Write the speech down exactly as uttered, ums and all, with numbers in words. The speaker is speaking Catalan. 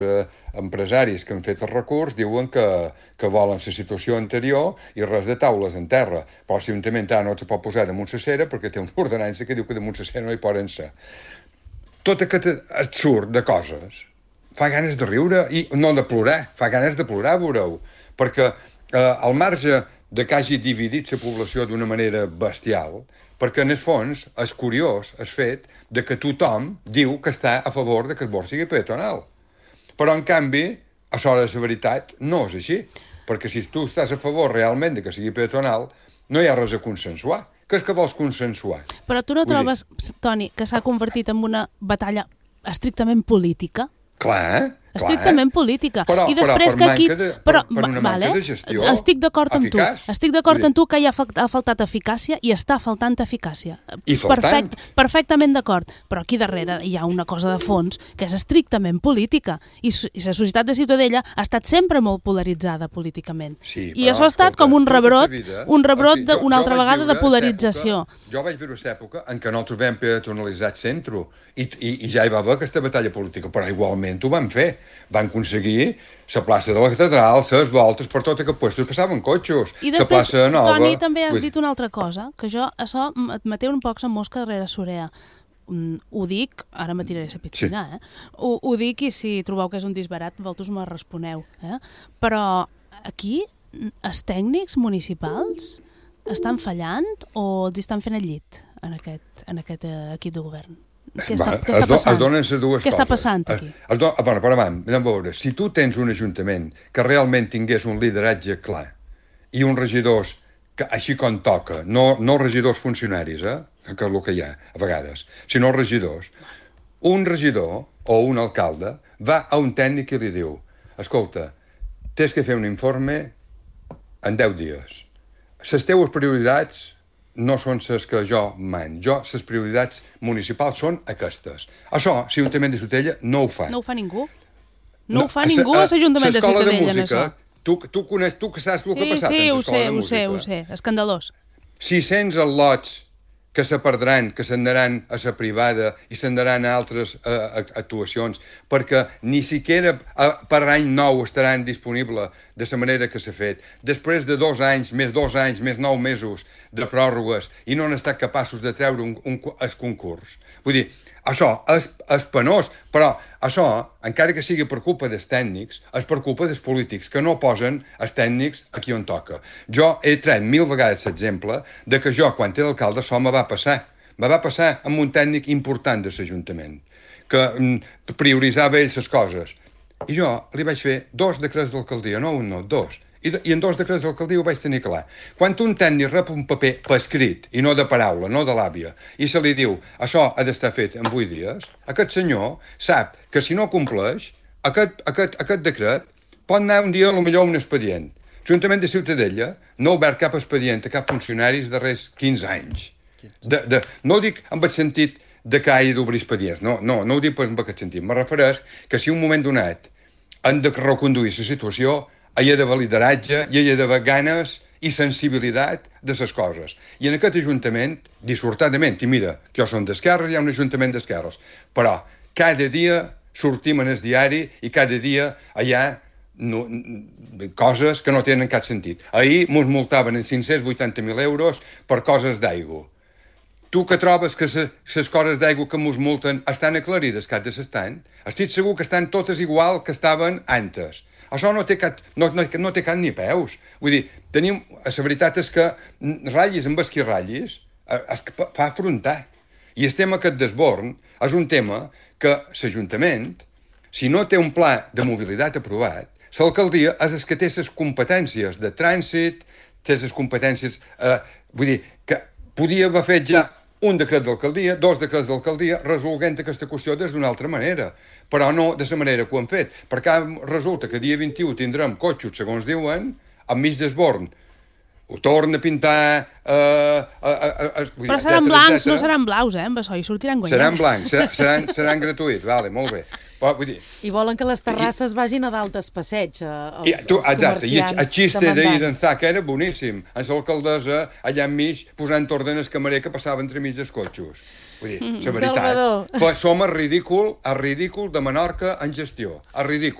eh, empresaris que han fet el recurs diuen que, que volen la situació anterior i res de taules en terra. Però l'Ajuntament ara no se pot posar damunt la cera perquè té una ordenança que diu que damunt la cera no hi poden ser. Tot aquest absurd de coses fa ganes de riure i no de plorar, fa ganes de plorar, veureu, perquè eh, al marge de que hagi dividit la població d'una manera bestial, perquè en el fons és curiós el fet de que tothom diu que està a favor de que el bord sigui peatonal. Però, en canvi, a l'hora de la veritat, no és així. Perquè si tu estàs a favor realment de que sigui peatonal, no hi ha res a consensuar. Què és que vols consensuar? Però tu no Vull trobes, dir... Toni, que s'ha convertit en una batalla estrictament política? Clar, estrictament clar. política. Però, I després però, que aquí... de, però, per, per una vale, manca de gestió estic d'acord amb eficaç. tu. Estic d'acord amb tu que hi ha, ha faltat eficàcia i està faltant eficàcia. I faltant. Perfect, perfectament d'acord. Però aquí darrere hi ha una cosa de fons que és estrictament política. I, i la societat de Ciutadella ha estat sempre molt polaritzada políticament. Sí, I però, això ha estat escolta, com un rebrot, vida, un rebrot o sigui, jo, una altra vegada de polarització. Època, jo vaig viure aquesta època en què no trobem peatonalitzat centre i, i, i ja hi va haver aquesta batalla política, però igualment ho van fer. Van aconseguir la plaça de la catedral, les voltes, per tot aquest puesto passaven cotxos. I després, plaça nova, Toni, també has vull... dit una altra cosa, que jo, això et mateu un poc la mosca darrere Sorea. Mm, ho dic, ara me tiraré la piscina, sí. eh? Ho, ho dic i si trobeu que és un disbarat, vosaltres me responeu. Eh? Però aquí, els tècnics municipals estan fallant o els estan fent el llit en aquest, en aquest equip de govern? Què està, què està passant? Es donen les dues què està coses. passant aquí? Es, es do... Bueno, però anem a veure, si tu tens un ajuntament que realment tingués un lideratge clar i uns regidors que així com toca, no, no regidors funcionaris, eh? que és el que hi ha a vegades, sinó regidors, un regidor o un alcalde va a un tècnic i li diu: escolta, tens que fer un informe en deu dies. Les teues prioritats no són les que jo man. Jo, les prioritats municipals són aquestes. Això, l'Ajuntament de Ciutadella no ho fa. No ho fa ningú. No, no ho fa ningú a l'Ajuntament de Ciutadella, de música, en això. Tu, tu, coneix, tu que saps el que ha passat sí, en l'escola de música. Sí, ho sé, ho sé, ho sé. Escandalós. sis-cents al·lots que se perdran, que se'n anaran a la privada i se'n anaran a altres uh, actuacions, perquè ni siquiera uh, per any nou estaran disponibles de la manera que s'ha fet. Després de dos anys, més dos anys, més nou mesos de pròrrogues, i no han estat capaços de treure un, un, el concurs. Vull dir, això és, és penós, però això, encara que sigui per culpa dels tècnics, és per culpa dels polítics, que no posen els tècnics aquí on toca. Jo he tret mil vegades l'exemple de que jo, quan era alcalde, això me va passar. Me va passar amb un tècnic important de l'Ajuntament, que mm, prioritzava ell les coses. I jo li vaig fer dos decrets d'alcaldia, no un, no, dos. I, i en dos decrets d'alcaldia ho vaig tenir clar. Quan un tècnic rep un paper per escrit, i no de paraula, no de l'àvia, i se li diu això ha d'estar fet en vuit dies, aquest senyor sap que si no compleix, aquest, aquest, aquest decret pot anar un dia potser a un expedient. L'Ajuntament de Ciutadella no ha obert cap expedient a cap funcionari els darrers quinze anys. De, de, no ho dic en el sentit de que hagi d'obrir expedients, no, no, no ho dic en aquest sentit. Me refereix que si un moment donat han de reconduir la situació, hi ha d'haver lideratge, hi ha d'haver ganes i sensibilitat de les coses. I en aquest ajuntament, dissortadament, i mira, que jo som d'esquerres, hi ha un ajuntament d'esquerres, però cada dia sortim en el diari i cada dia hi ha no, coses que no tenen cap sentit. Ahir mos multaven en cinc-cents vuitanta mil euros per coses d'aigua. Tu que trobes que les coses d'aigua que mos multen estan aclarides cap de l'estant, estic segur que estan totes igual que estaven antes. Això no té, cap, no, no, no té cap ni peus. Vull dir, tenim, la veritat és que ratllis amb els qui ratllis es fa afrontar. I el tema aquest d'esborn és un tema que l'Ajuntament, si no té un pla de mobilitat aprovat, l'alcaldia és el que té les competències de trànsit, té les competències... Eh, vull dir, que podia haver fet ja un decret d'alcaldia, dos decrets d'alcaldia, resolguent aquesta qüestió des d'una altra manera, però no de la manera que ho han fet, perquè resulta que dia vint-i-u tindrem cotxos, segons diuen, enmig d'esborn. Ho torna a pintar... Uh, uh, uh, uh, però seran blancs, no seran blaus, eh, amb això, i sortiran guanyant. Seran blancs, seran, seran, seran gratuïts, vale, molt bé. Però, vull dir, I volen que les terrasses I, vagin a dalt es passeig, els, i, tu, els exacte, i el, el xiste d'ahir demandants. d'ençà que era boníssim. En l'alcaldessa, allà enmig, posant ordre en el camarer que passava entremig dels cotxos. Vull dir, la veritat, Salvador. som el ridícul, el ridícul de Menorca en gestió. El ridícul.